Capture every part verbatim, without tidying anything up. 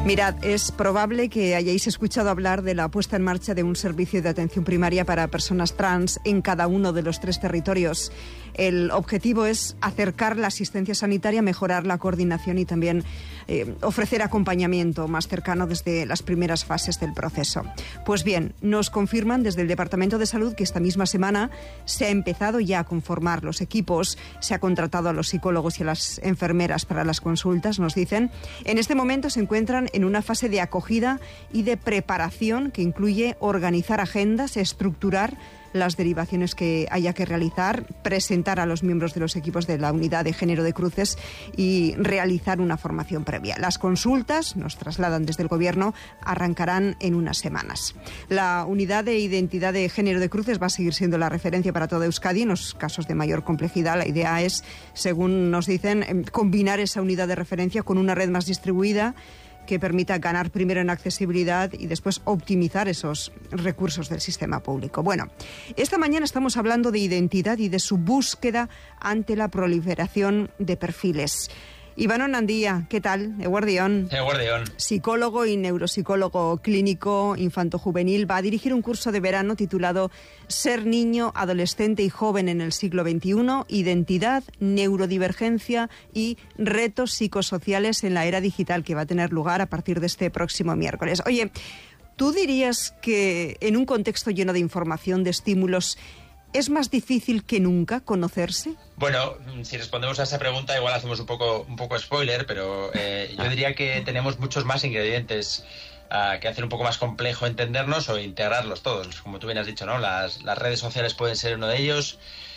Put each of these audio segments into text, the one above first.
Mirad, es probable que hayáis escuchado hablar de la puesta en marcha de un servicio de atención primaria para personas trans en cada uno de los tres territorios. El objetivo es acercar la asistencia sanitaria, mejorar la coordinación y también eh, ofrecer acompañamiento más cercano desde las primeras fases del proceso. Pues bien, nos confirman desde el Departamento de Salud que esta misma semana se ha empezado ya a conformar los equipos, se ha contratado a los psicólogos y a las enfermeras para las consultas, nos dicen. En este momento se encuentran en una fase de acogida y de preparación que incluye organizar agendas, estructurar las derivaciones que haya que realizar, presentar a los miembros de los equipos de la unidad de género de cruces y realizar una formación previa. Las consultas, nos trasladan desde el Gobierno, arrancarán en unas semanas. La unidad de identidad de género de cruces va a seguir siendo la referencia para toda Euskadi en los casos de mayor complejidad. La idea es, según nos dicen, combinar esa unidad de referencia con una red más distribuida que permita ganar primero en accesibilidad y después optimizar esos recursos del sistema público. Bueno, esta mañana estamos hablando de identidad y de su búsqueda ante la proliferación de perfiles. Iván Onandía, ¿qué tal? Eguardión. Eguardión. Psicólogo y neuropsicólogo clínico infanto-juvenil, va a dirigir un curso de verano titulado Ser niño, adolescente y joven en el siglo veintiuno, identidad, neurodivergencia y retos psicosociales en la era digital, que va a tener lugar a partir de este próximo miércoles. Oye, ¿tú dirías que en un contexto lleno de información, de estímulos, es más difícil que nunca conocerse? Bueno, si respondemos a esa pregunta igual hacemos un poco un poco spoiler, pero eh, yo diría que tenemos muchos más ingredientes uh, que hacen un poco más complejo entendernos o integrarlos todos. Como tú bien has dicho, ¿no? Las, las redes sociales pueden ser uno de ellos.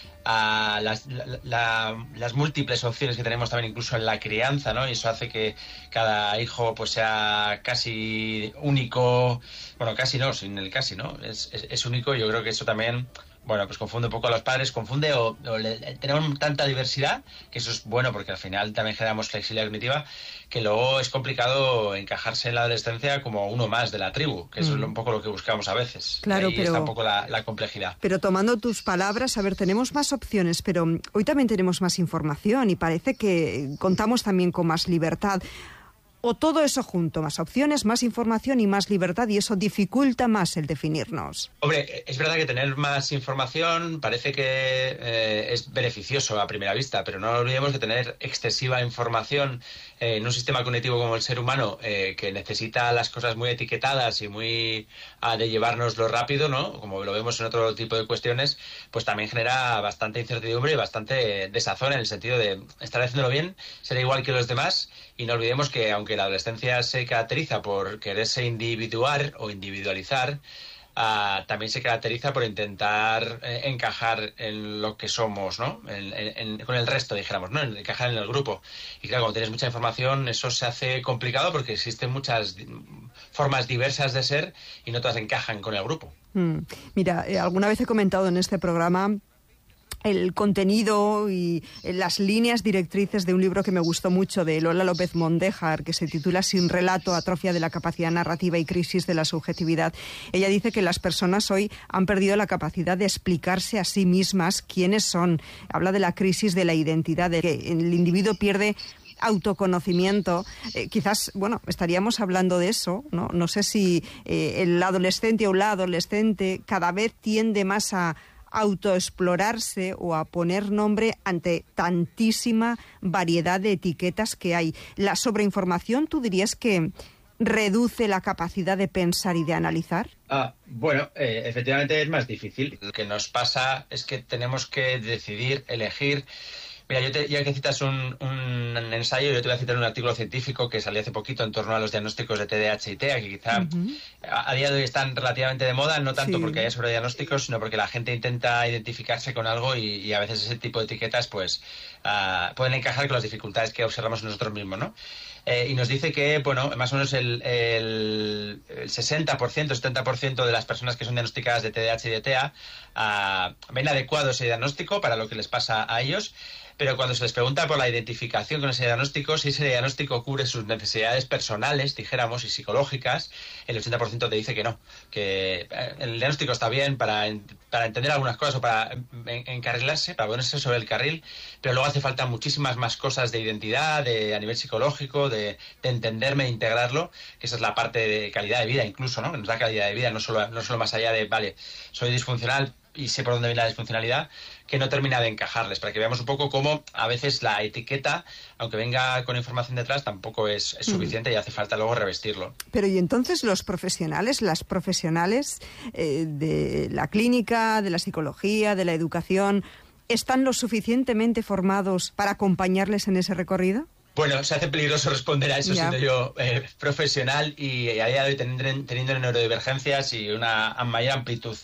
Uh, las, la, la, las múltiples opciones que tenemos también incluso en la crianza, ¿no? Y eso hace que cada hijo pues sea casi único. Bueno, casi no, sin el casi, ¿no? Es, es, es único. Yo creo que eso también, bueno, pues confunde un poco a los padres, confunde o, o le, tenemos tanta diversidad, que eso es bueno porque al final también generamos flexibilidad cognitiva, que luego es complicado encajarse en la adolescencia como uno más de la tribu, que eso mm. es un poco lo que buscamos a veces. Claro, ahí pero está un poco la, la complejidad. Pero tomando tus palabras, a ver, tenemos más opciones, pero hoy también tenemos más información y parece que contamos también con más libertad. O todo eso junto, más opciones, más información y más libertad, y eso dificulta más el definirnos. Hombre, es verdad que tener más información parece que eh, es beneficioso a primera vista, pero no olvidemos de tener excesiva información eh, en un sistema cognitivo como el ser humano, eh, que necesita las cosas muy etiquetadas y muy ah, de llevárnoslo rápido, ¿no? Como lo vemos en otro tipo de cuestiones, pues también genera bastante incertidumbre y bastante desazón en el sentido de estar haciéndolo bien, ser igual que los demás, y no olvidemos que aunque la adolescencia se caracteriza por quererse individuar o individualizar, uh, también se caracteriza por intentar eh, encajar en lo que somos, ¿no? En, en, en, con el resto, dijéramos, ¿no? En, encajar en el grupo. Y claro, cuando tienes mucha información, eso se hace complicado porque existen muchas formas diversas de ser y no todas encajan con el grupo. Mm. Mira, eh, alguna vez he comentado en este programa el contenido y las líneas directrices de un libro que me gustó mucho de Lola López Mondéjar, que se titula Sin relato, atrofia de la capacidad narrativa y crisis de la subjetividad. Ella dice que las personas hoy han perdido la capacidad de explicarse a sí mismas quiénes son. Habla de la crisis de la identidad, de que el individuo pierde autoconocimiento. Eh, quizás, bueno, estaríamos hablando de eso, ¿no? No sé si eh, el adolescente o la adolescente cada vez tiende más a autoexplorarse o a poner nombre ante tantísima variedad de etiquetas que hay. La sobreinformación, ¿tú dirías que reduce la capacidad de pensar y de analizar? Ah, bueno, eh, efectivamente es más difícil. Lo que nos pasa es que tenemos que decidir, elegir. Mira, yo te, ya que citas un, un ensayo, yo te voy a citar un artículo científico que salió hace poquito en torno a los diagnósticos de T D A H y T E A, que quizá uh-huh. a, a día de hoy están relativamente de moda, no tanto sí. porque haya sobrediagnósticos, sino porque la gente intenta identificarse con algo y, y a veces ese tipo de etiquetas pues uh, pueden encajar con las dificultades que observamos nosotros mismos, ¿no? Eh, y nos dice que, bueno, más o menos el, el, el sesenta por ciento, setenta por ciento de las personas que son diagnosticadas de T D A H y de T E A uh, ven adecuado ese diagnóstico para lo que les pasa a ellos. pero cuando se les pregunta por la identificación con ese diagnóstico, si ese diagnóstico cubre sus necesidades personales, dijéramos, y psicológicas, el ochenta por ciento te dice que no, que el diagnóstico está bien para, para entender algunas cosas o para encarrilarse, para ponerse sobre el carril, pero luego hace falta muchísimas más cosas de identidad, de, a nivel psicológico, de, de entenderme, de integrarlo, que esa es la parte de calidad de vida incluso, ¿no? Que nos da calidad de vida, no solo, no solo más allá de, vale, soy disfuncional y sé por dónde viene la disfuncionalidad, que no termina de encajarles, para que veamos un poco cómo a veces la etiqueta, aunque venga con información detrás, tampoco es, es suficiente mm. y hace falta luego revestirlo. Pero y entonces los profesionales, las profesionales eh, de la clínica, de la psicología, de la educación, ¿están lo suficientemente formados para acompañarles en ese recorrido? Bueno, se hace peligroso responder a eso ya. Siendo yo eh, profesional y a día de hoy teniendo, teniendo neurodivergencias y una mayor amplitud.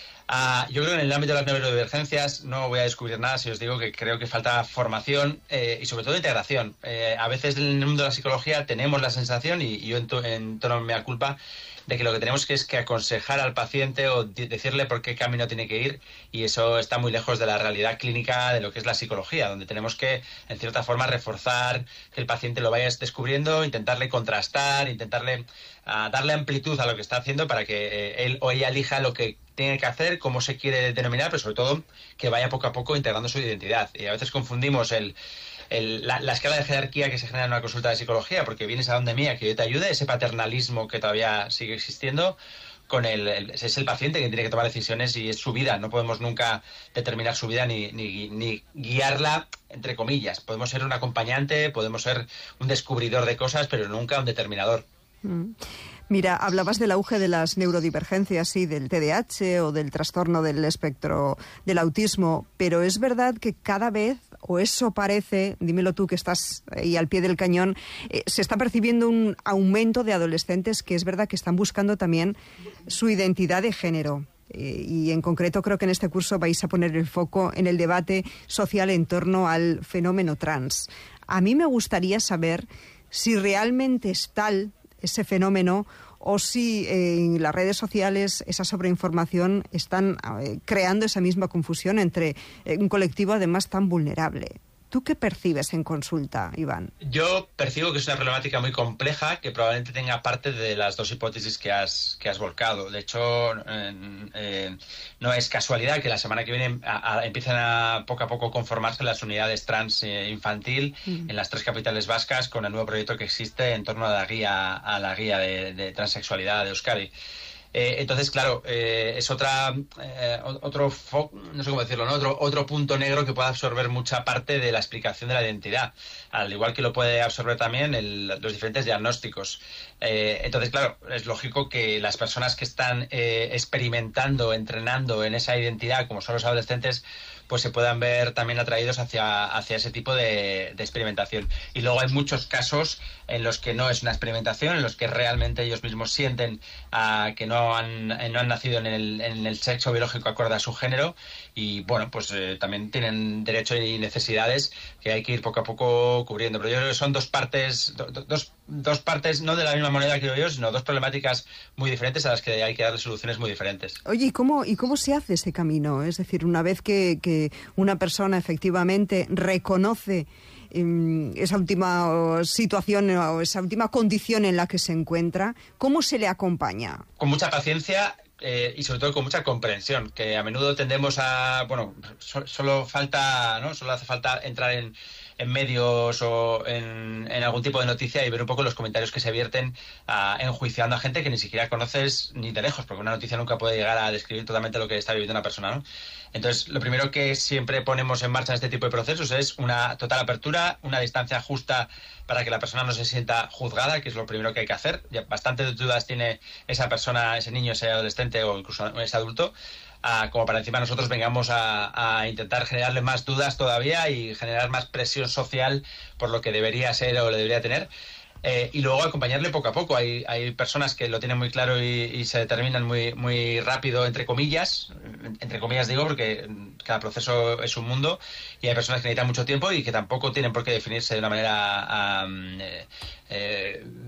Uh, yo creo que en el ámbito de las neurodivergencias no voy a descubrir nada si os digo que creo que falta formación eh, y sobre todo integración. Eh, a veces en el mundo de la psicología tenemos la sensación, y, y yo en, to, en tono mea culpa, de que lo que tenemos que es que aconsejar al paciente o de decirle por qué camino tiene que ir, y eso está muy lejos de la realidad clínica de lo que es la psicología, donde tenemos que, en cierta forma, reforzar que el paciente lo vaya descubriendo, intentarle contrastar, intentarle uh, darle amplitud a lo que está haciendo para que eh, él o ella elija lo que tiene que hacer, cómo se quiere denominar, pero sobre todo que vaya poco a poco integrando su identidad. Y a veces confundimos el, el, la, la escala de jerarquía que se genera en una consulta de psicología, porque vienes a donde mía, que yo te ayude, ese paternalismo que todavía sigue existiendo, con el, el es el paciente que tiene que tomar decisiones y es su vida. No podemos nunca determinar su vida ni, ni, ni guiarla, entre comillas. Podemos ser un acompañante, podemos ser un descubridor de cosas, pero nunca un determinador. Mm. Mira, hablabas del auge de las neurodivergencias, sí, del T D A H o del trastorno del espectro del autismo, pero es verdad que cada vez, o eso parece, dímelo tú que estás ahí al pie del cañón, eh, se está percibiendo un aumento de adolescentes que es verdad que están buscando también su identidad de género. Eh, y en concreto creo que en este curso vais a poner el foco en el debate social en torno al fenómeno trans. A mí me gustaría saber si realmente es tal ese fenómeno o si eh, en las redes sociales esa sobreinformación están eh, creando esa misma confusión entre eh, un colectivo además tan vulnerable. ¿Tú qué percibes en consulta, Iván? Yo percibo que es una problemática muy compleja que probablemente tenga parte de las dos hipótesis que has, que has volcado. De hecho, eh, eh, no es casualidad que la semana que viene a, a, empiecen a poco a poco conformarse las unidades trans eh, infantil mm. en las tres capitales vascas con el nuevo proyecto que existe en torno a la guía, a la guía de, de transexualidad de Euskadi. Eh, entonces, claro, eh, es otra eh, otro fo- no sé cómo decirlo, ¿no? Otro otro punto negro que puede absorber mucha parte de la explicación de la identidad, al igual que lo puede absorber también el, los diferentes diagnósticos. Eh, entonces, claro, es lógico que las personas que están eh, experimentando, entrenando en esa identidad, como son los adolescentes, pues se puedan ver también atraídos hacia, hacia ese tipo de, de experimentación. Y luego hay muchos casos en los que no es una experimentación, en los que realmente ellos mismos sienten uh, que no han, no han nacido en el, en el sexo biológico acorde a su género y, bueno, pues eh, también tienen derecho y necesidades que hay que ir poco a poco cubriendo. Pero yo creo que son dos partes, do, dos, dos partes no de la misma moneda que yo, sino dos problemáticas muy diferentes a las que hay que darle soluciones muy diferentes. Oye, ¿y cómo, y cómo se hace ese camino? Es decir, una vez que, que una persona efectivamente reconoce eh, esa última situación o esa última condición en la que se encuentra, ¿cómo se le acompaña? Con mucha paciencia eh, y sobre todo con mucha comprensión, que a menudo tendemos a, bueno, so, solo falta, ¿no? Solo hace falta entrar en en medios o en, en algún tipo de noticia y ver un poco los comentarios que se vierten uh, enjuiciando a gente que ni siquiera conoces ni de lejos, porque una noticia nunca puede llegar a describir totalmente lo que está viviendo una persona, ¿no? Entonces, lo primero que siempre ponemos en marcha en este tipo de procesos es una total apertura, una distancia justa para que la persona no se sienta juzgada, que es lo primero que hay que hacer. Ya bastantes dudas tiene esa persona, ese niño, ese adolescente o incluso ese adulto, Uh, como para encima nosotros vengamos a, a intentar generarle más dudas todavía y generar más presión social por lo que debería ser o le debería tener. Eh, y luego acompañarle poco a poco. Hay, hay personas que lo tienen muy claro y, y se determinan muy, muy rápido, entre comillas. Entre comillas digo porque cada proceso es un mundo y hay personas que necesitan mucho tiempo y que tampoco tienen por qué definirse de una manera um, eh, eh,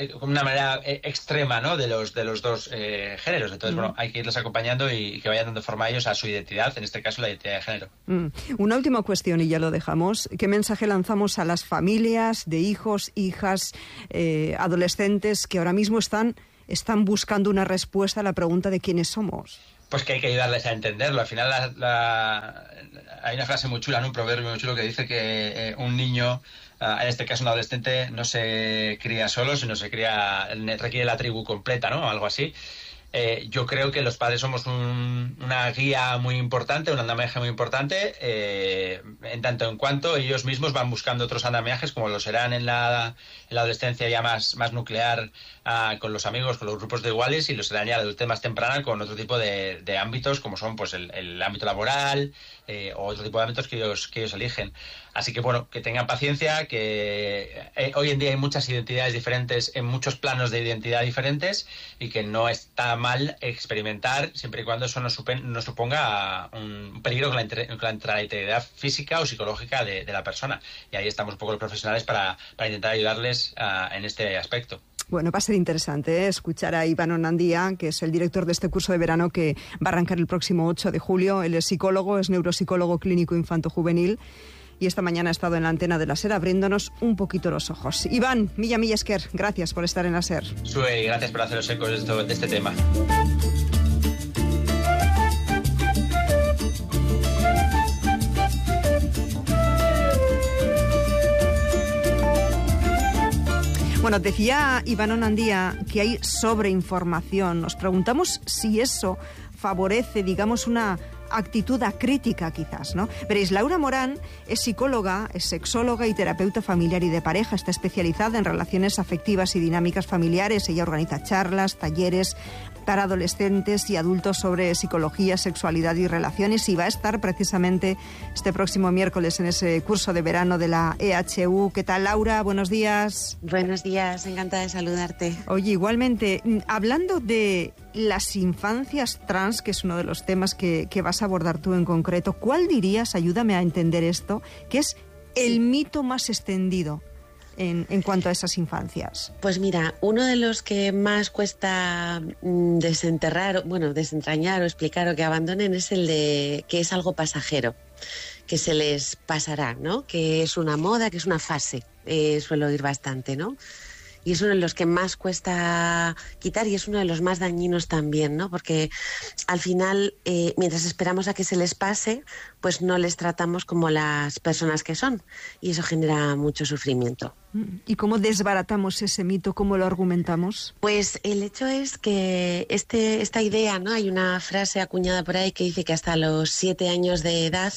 una manera extrema, ¿no?, de los de los dos eh, géneros. Entonces, mm. bueno, hay que irles acompañando y, y que vayan dando forma a ellos a su identidad, en este caso la identidad de género. Mm. Una última cuestión y ya lo dejamos. ¿Qué mensaje lanzamos a las familias de hijos, hijas, eh, adolescentes que ahora mismo están, están buscando una respuesta a la pregunta de quiénes somos? Pues que hay que ayudarles a entenderlo. Al final la, la, hay una frase muy chula, ¿no?, un proverbio muy chulo que dice que eh, un niño, uh, en este caso un adolescente, no se cría solo, sino se cría, requiere la tribu completa, ¿no?, algo así. Eh, yo creo que los padres somos un, una guía muy importante, un andamiaje muy importante, eh, en tanto en cuanto ellos mismos van buscando otros andamiajes, como lo serán en la, en la adolescencia ya más, más nuclear, uh, con los amigos, con los grupos de iguales, y lo serán ya en la adultez más temprana con otro tipo de, de ámbitos, como son pues el, el ámbito laboral, eh, o otro tipo de ámbitos que ellos, que ellos eligen. Así que, bueno, que tengan paciencia, que eh, hoy en día hay muchas identidades diferentes, en muchos planos de identidad diferentes, y que no está mal experimentar, siempre y cuando eso no, supen, no suponga un peligro con la, inter, con la integridad física o psicológica de, de la persona. Y ahí estamos un poco los profesionales para, para intentar ayudarles uh, en este aspecto. Bueno, va a ser interesante ¿eh? escuchar a Iván Onandía, que es el director de este curso de verano que va a arrancar el próximo ocho de julio. Él es psicólogo, es neuropsicólogo clínico infanto-juvenil, y esta mañana ha estado en la antena de la SER abriéndonos un poquito los ojos. Iván, milla milla esker, gracias por estar en la SER. Sue, gracias por hacer los ecos de, esto, de este tema. Bueno, decía Iván Onandía que hay sobreinformación. Nos preguntamos si eso favorece, digamos, una actitud acrítica quizás, ¿no? Veréis, Laura Morán es psicóloga, es sexóloga y terapeuta familiar y de pareja. Está especializada en relaciones afectivas y dinámicas familiares. Ella organiza charlas, talleres para adolescentes y adultos sobre psicología, sexualidad y relaciones, y va a estar precisamente este próximo miércoles en ese curso de verano de la E H U. ¿Qué tal, Laura? Buenos días. Buenos días, encantada de saludarte. Oye, igualmente, hablando de las infancias trans, que es uno de los temas que, que vas a abordar tú en concreto, ¿cuál dirías, ayúdame a entender esto, que es el mito más extendido En, en cuanto a esas infancias? Pues mira, uno de los que más cuesta mm, desenterrar, bueno, desentrañar o explicar o que abandonen es el de que es algo pasajero, que se les pasará, ¿no? Que es una moda, que es una fase, eh, suelo oír bastante, ¿no? Y es uno de los que más cuesta quitar y es uno de los más dañinos también, ¿no? Porque al final, eh, mientras esperamos a que se les pase, pues no les tratamos como las personas que son y eso genera mucho sufrimiento. ¿Y cómo desbaratamos ese mito? ¿Cómo lo argumentamos? Pues el hecho es que este, esta idea, ¿no? Hay una frase acuñada por ahí que dice que hasta los siete años de edad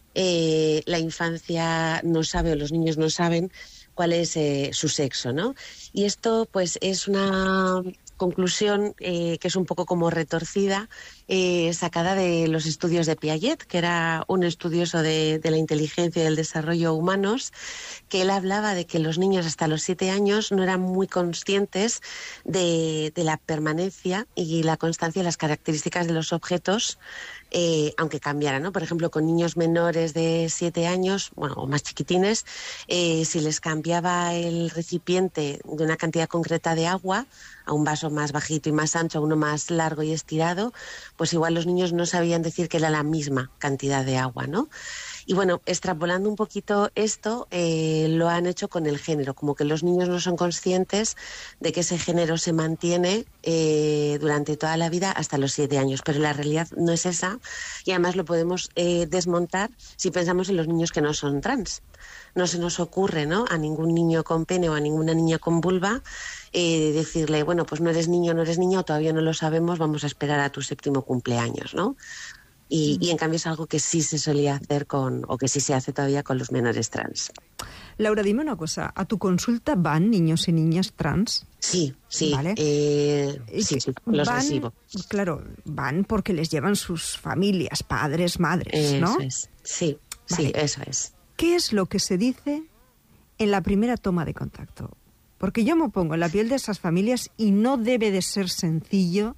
eh, la infancia no sabe o los niños no saben cuál es eh, su sexo, ¿no? Y esto pues es una conclusión eh, que es un poco como retorcida, eh, sacada de los estudios de Piaget, que era un estudioso de, de la inteligencia y del desarrollo humanos, que él hablaba de que los niños hasta los siete años no eran muy conscientes de, de la permanencia y la constancia de las características de los objetos, eh, aunque cambiaran, ¿no? Por ejemplo, con niños menores de siete años, bueno, o más chiquitines, eh, si les cambiaba el recipiente de una cantidad concreta de agua a un vaso más bajito y más ancho, a uno más largo y estirado, pues igual los niños no sabían decir que era la misma cantidad de agua, ¿no? Y bueno, extrapolando un poquito esto, eh, lo han hecho con el género, como que los niños no son conscientes de que ese género se mantiene eh, durante toda la vida hasta los siete años, pero la realidad no es esa y además lo podemos eh, desmontar si pensamos en los niños que no son trans. No se nos ocurre, ¿no?, a ningún niño con pene o a ninguna niña con vulva eh, decirle, bueno, pues no eres niño, no eres niña, o todavía no lo sabemos, vamos a esperar a tu séptimo cumpleaños, ¿no? Y, y en cambio es algo que sí se solía hacer con, o que sí se hace todavía con los menores trans. Laura, dime una cosa, ¿a tu consulta van niños y niñas trans? Sí, sí, ¿vale? eh, sí, sí, los van, recibo. Claro, van porque les llevan sus familias, padres, madres, eso ¿no? Es. Sí, vale. Sí, eso es. ¿Qué es lo que se dice en la primera toma de contacto? Porque yo me pongo en la piel de esas familias y no debe de ser sencillo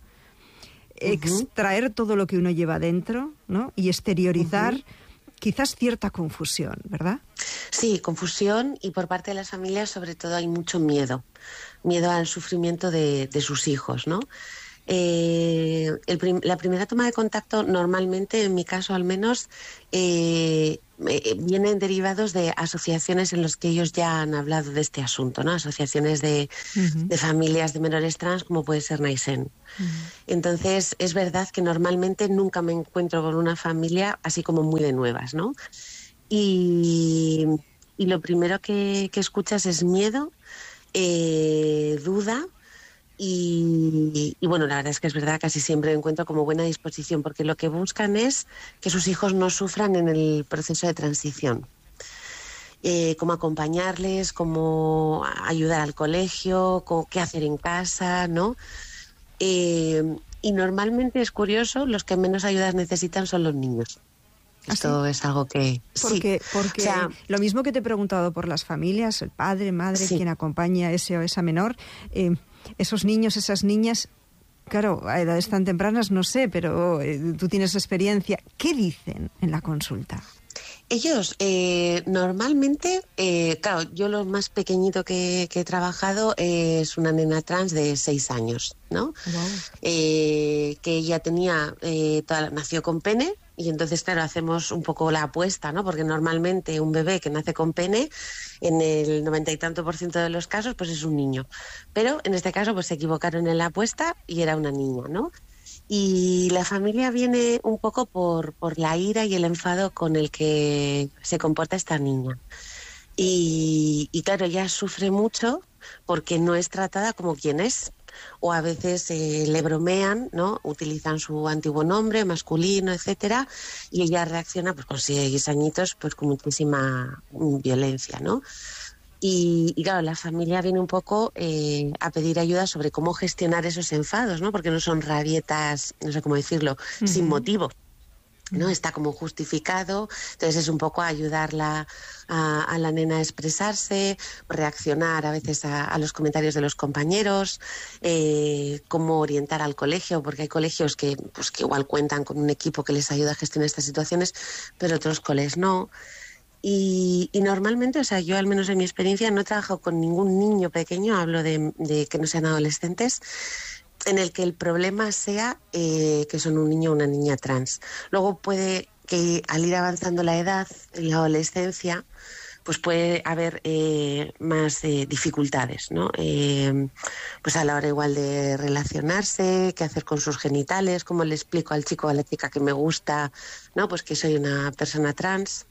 extraer uh-huh. todo lo que uno lleva dentro, ¿no? Y exteriorizar uh-huh. quizás cierta confusión, ¿verdad? Sí, confusión, y por parte de las familias sobre todo hay mucho miedo. miedo al sufrimiento de, de sus hijos, ¿no? Eh, el prim- la primera toma de contacto normalmente, en mi caso al menos, eh, eh, vienen derivados de asociaciones en las que ellos ya han hablado de este asunto, ¿no? Asociaciones de, uh-huh. de familias de menores trans, como puede ser Naisen. Uh-huh. Entonces, es verdad que normalmente nunca me encuentro con una familia así como muy de nuevas, ¿no? Y, y lo primero que, que escuchas es miedo, eh, duda. Y, y bueno, la verdad es que es verdad, casi siempre encuentro como buena disposición, porque lo que buscan es que sus hijos no sufran en el proceso de transición. Eh, cómo acompañarles, cómo ayudar al colegio, cómo, qué hacer en casa, ¿no? Eh, y normalmente es curioso, los que menos ayudas necesitan son los niños. Esto ¿Ah, sí? es algo que... Porque, sí. porque o sea, lo mismo que te he preguntado por las familias, el padre, madre, sí. quien acompaña a ese o esa menor... Eh, esos niños, esas niñas, claro, a edades tan tempranas no sé, pero eh, tú tienes experiencia. ¿Qué dicen en la consulta? Ellos, eh, normalmente, eh, claro, yo lo más pequeñito que, que he trabajado es una nena trans de seis años, ¿no? Wow. Eh, que ella tenía, eh, toda, nació con pene. Y entonces, claro, hacemos un poco la apuesta, ¿no? Porque normalmente un bebé que nace con pene, en el noventa y tanto por ciento de los casos, pues es un niño. Pero en este caso, pues se equivocaron en la apuesta y era una niña, ¿no? Y la familia viene un poco por, por la ira y el enfado con el que se comporta esta niña. Y, y claro, ella sufre mucho porque no es tratada como quien es. O a veces eh, le bromean, ¿no? Utilizan su antiguo nombre, masculino, etcétera, y ella reacciona pues con seis añitos pues con muchísima violencia, ¿no? Y, y claro, la familia viene un poco eh, a pedir ayuda sobre cómo gestionar esos enfados, ¿no? Porque no son rabietas, no sé cómo decirlo, uh-huh. sin motivo, ¿no? Está como justificado, entonces es un poco ayudarla a, a la nena a expresarse, reaccionar a veces a, a los comentarios de los compañeros, eh, cómo orientar al colegio, porque hay colegios que, pues, que igual cuentan con un equipo que les ayuda a gestionar estas situaciones, pero otros coles no. Y, y normalmente, o sea, yo al menos en mi experiencia no he trabajado con ningún niño pequeño, hablo de, de que no sean adolescentes, en el que el problema sea eh, que son un niño o una niña trans. Luego puede que al ir avanzando la edad, en la adolescencia, pues puede haber eh, más eh, dificultades, ¿no? Eh, pues a la hora igual de relacionarse, qué hacer con sus genitales, cómo le explico al chico o a la chica que me gusta, ¿no? Pues que soy una persona trans.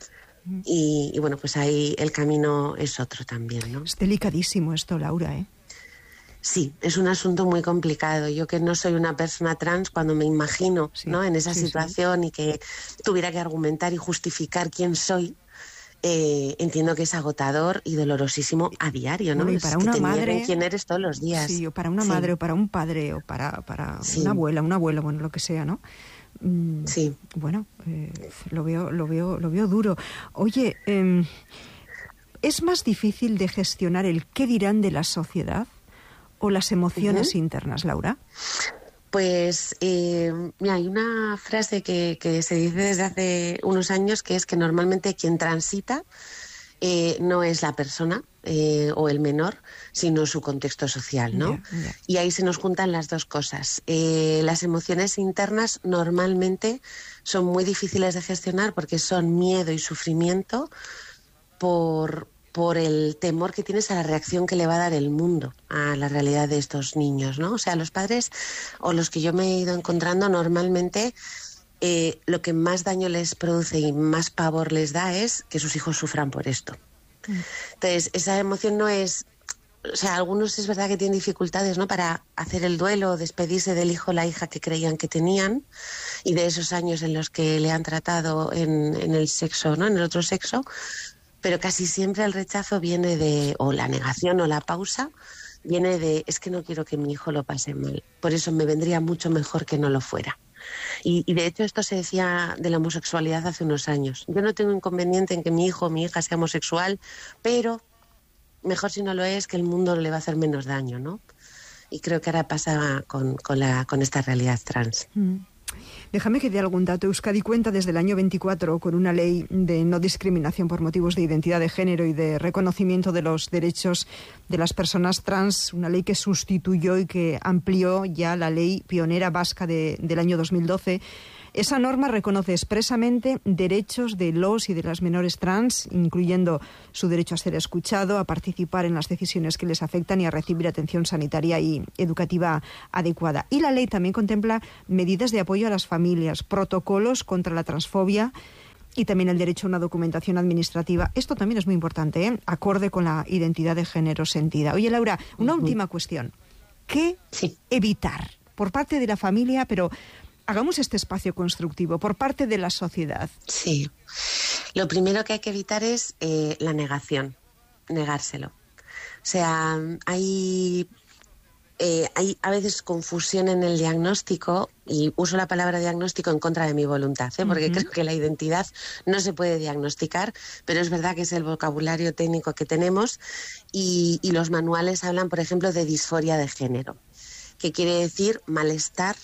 Y, y bueno, pues ahí el camino es otro también, ¿no? Es delicadísimo esto, Laura, ¿eh? Sí, es un asunto muy complicado. Yo que no soy una persona trans, cuando me imagino, sí, ¿no? en esa sí, situación sí. y que tuviera que argumentar y justificar quién soy, eh, entiendo que es agotador y dolorosísimo a diario, ¿no? Bueno, y para es una que te madre, quién eres todos los días. Sí, o para una sí. madre, o para un padre, o para, para sí. una abuela, un abuelo, bueno, lo que sea, ¿no? Mm, sí. Bueno, eh, lo veo, lo veo, lo veo duro. Oye, eh, ¿es más difícil de gestionar el qué dirán de la sociedad o las emociones uh-huh. internas, Laura? Pues eh, mira, hay una frase que, que se dice desde hace unos años, que es que normalmente quien transita eh, no es la persona eh, o el menor, sino su contexto social, ¿no? Yeah, yeah. Y ahí se nos juntan las dos cosas. Eh, las emociones internas normalmente son muy difíciles de gestionar porque son miedo y sufrimiento por... por el temor que tienes a la reacción que le va a dar el mundo a la realidad de estos niños, ¿no? O sea, los padres o los que yo me he ido encontrando normalmente eh, lo que más daño les produce y más pavor les da es que sus hijos sufran por esto. Mm. Entonces, esa emoción no es... O sea, algunos es verdad que tienen dificultades, ¿no? Para hacer el duelo, despedirse del hijo o la hija que creían que tenían y de esos años en los que le han tratado en, en el sexo, ¿no? En el otro sexo. Pero casi siempre el rechazo viene de, o la negación o la pausa, viene de, es que no quiero que mi hijo lo pase mal. Por eso me vendría mucho mejor que no lo fuera. Y, y de hecho esto se decía de la homosexualidad hace unos años. Yo no tengo inconveniente en que mi hijo o mi hija sea homosexual, pero mejor si no lo es, que el mundo le va a hacer menos daño, ¿no? Y creo que ahora pasa con, con, la, con esta realidad trans. Mm. Déjame que dé algún dato. Euskadi cuenta desde el año veinticuatro con una ley de no discriminación por motivos de identidad de género y de reconocimiento de los derechos de las personas trans, una ley que sustituyó y que amplió ya la ley pionera vasca de, del año dos mil doce. Esa norma reconoce expresamente derechos de los y de las menores trans, incluyendo su derecho a ser escuchado, a participar en las decisiones que les afectan y a recibir atención sanitaria y educativa adecuada. Y la ley también contempla medidas de apoyo a las familias, protocolos contra la transfobia y también el derecho a una documentación administrativa. Esto también es muy importante, ¿eh? Acorde con la identidad de género sentida. Oye, Laura, una uh-huh. última cuestión. ¿Qué sí. evitar por parte de la familia, pero hagamos este espacio constructivo por parte de la sociedad? Sí. Lo primero que hay que evitar es eh, la negación, negárselo. O sea, hay, eh, hay a veces confusión en el diagnóstico, y uso la palabra diagnóstico en contra de mi voluntad, ¿eh? porque uh-huh. creo que la identidad no se puede diagnosticar, pero es verdad que es el vocabulario técnico que tenemos, y, y los manuales hablan, por ejemplo, de disforia de género, que quiere decir malestar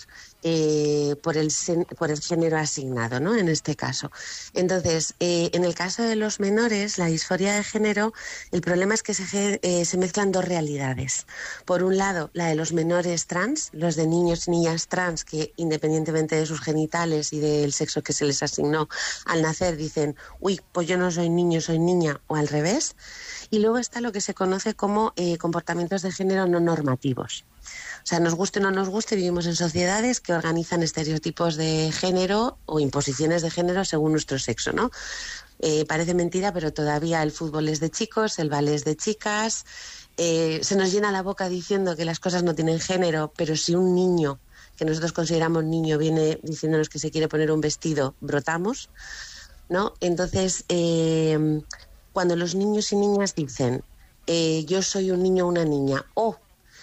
Eh, por el sen, por el género asignado, ¿no? En este caso. Entonces, eh, en el caso de los menores, la disforia de género, el problema es que se, eh, se mezclan dos realidades. Por un lado, la de los menores trans, los de niños y niñas trans, que independientemente de sus genitales y del sexo que se les asignó al nacer, dicen, uy, pues yo no soy niño, soy niña, o al revés. Y luego está lo que se conoce como eh, comportamientos de género no normativos. O sea, nos guste o no nos guste, vivimos en sociedades que organizan estereotipos de género o imposiciones de género según nuestro sexo, ¿no? Eh, parece mentira, pero todavía el fútbol es de chicos, el ballet es de chicas. Eh, se nos llena la boca diciendo que las cosas no tienen género, pero si un niño, que nosotros consideramos niño, viene diciéndonos que se quiere poner un vestido, brotamos, ¿no? Entonces, eh, cuando los niños y niñas dicen eh, yo soy un niño o una niña, o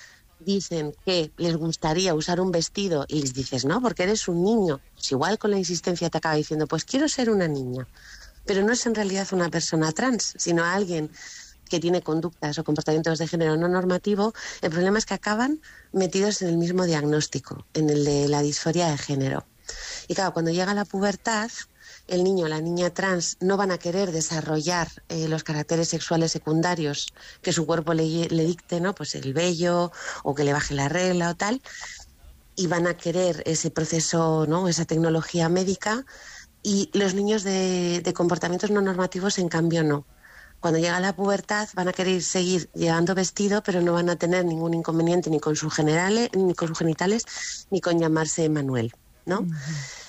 dicen que les gustaría usar un vestido y les dices, no, porque eres un niño, pues igual con la insistencia te acaba diciendo, pues quiero ser una niña, pero no es en realidad una persona trans, sino alguien que tiene conductas o comportamientos de género no normativo. El problema es que acaban metidos en el mismo diagnóstico, en el de la disforia de género. Y claro, cuando llega la pubertad, el niño o la niña trans no van a querer desarrollar eh, los caracteres sexuales secundarios que su cuerpo le, le dicte, ¿no? Pues el vello o que le baje la regla o tal, y van a querer ese proceso, ¿no? Esa tecnología médica, y los niños de, de comportamientos no normativos, en cambio, no. Cuando llega la pubertad van a querer seguir llevando vestido, pero no van a tener ningún inconveniente ni con, su generale, ni con sus genitales ni con llamarse Manuel, ¿no? Uh-huh.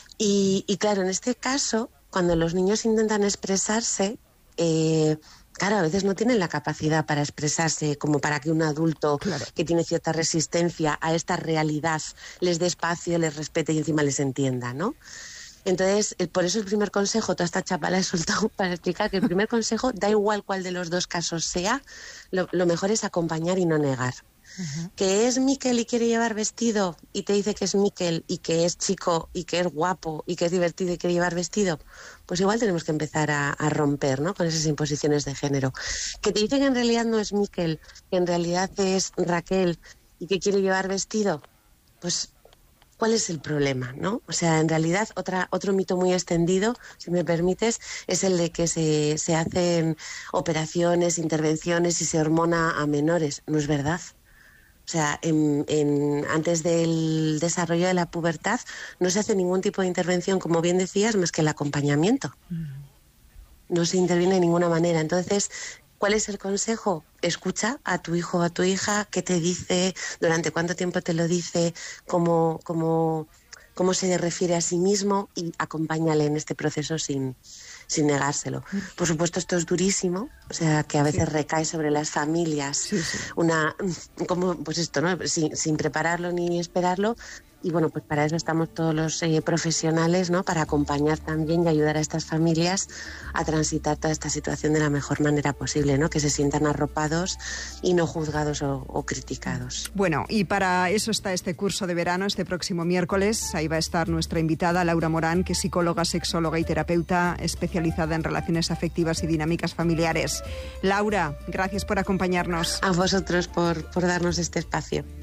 Y, y claro, en este caso, cuando los niños intentan expresarse, eh, claro, a veces no tienen la capacidad para expresarse como para que un adulto claro. que tiene cierta resistencia a esta realidad les dé espacio, les respete y encima les entienda, ¿no? Entonces, por eso el primer consejo, toda esta chapa la he soltado para explicar que el primer consejo, da igual cuál de los dos casos sea, lo, lo mejor es acompañar y no negar. Uh-huh. Que es Miquel y quiere llevar vestido y te dice que es Miquel y que es chico y que es guapo y que es divertido y quiere llevar vestido, pues igual tenemos que empezar a, a romper, ¿no? Con esas imposiciones de género. Que te dice que en realidad no es Miquel, que en realidad es Raquel y que quiere llevar vestido, pues ¿cuál es el problema, no? O sea, en realidad otra, otro mito muy extendido, si me permites, es el de que se, se hacen operaciones, intervenciones y se hormona a menores. No es verdad. O sea, en, en, antes del desarrollo de la pubertad no se hace ningún tipo de intervención, como bien decías, más que el acompañamiento. No se interviene de ninguna manera. Entonces, ¿cuál es el consejo? Escucha a tu hijo o a tu hija, qué te dice, durante cuánto tiempo te lo dice, cómo, cómo, cómo se refiere a sí mismo, y acompáñale en este proceso sin, sin negárselo. Por supuesto, esto es durísimo, o sea, que a veces sí. recae sobre las familias, sí, sí. una, como, pues esto, ¿no? Sin, sin prepararlo ni esperarlo. Y bueno, pues para eso estamos todos los eh, profesionales, ¿no? Para acompañar también y ayudar a estas familias a transitar toda esta situación de la mejor manera posible, ¿no? Que se sientan arropados y no juzgados o, o criticados. Bueno, y para eso está este curso de verano, este próximo miércoles. Ahí va a estar nuestra invitada, Laura Morán, que es psicóloga, sexóloga y terapeuta especializada en relaciones afectivas y dinámicas familiares. Laura, gracias por acompañarnos. A vosotros por, por darnos este espacio.